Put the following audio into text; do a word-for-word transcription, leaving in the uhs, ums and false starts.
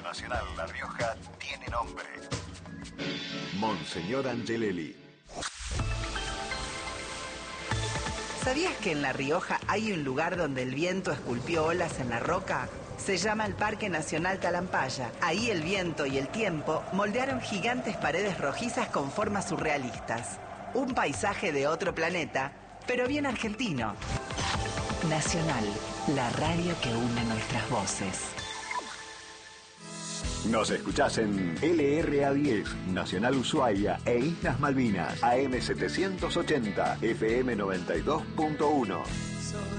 Parque Nacional La Rioja tiene nombre. Monseñor Angelelli. ¿Sabías que en La Rioja hay un lugar donde el viento esculpió olas en la roca? Se llama el Parque Nacional Talampaya. Ahí el viento y el tiempo moldearon gigantes paredes rojizas con formas surrealistas. Un paisaje de otro planeta, pero bien argentino. Nacional, la radio que une nuestras voces. Nos escuchás en L R A diez, Nacional Ushuaia e Islas Malvinas, A M setecientos ochenta, F M noventa y dos punto uno.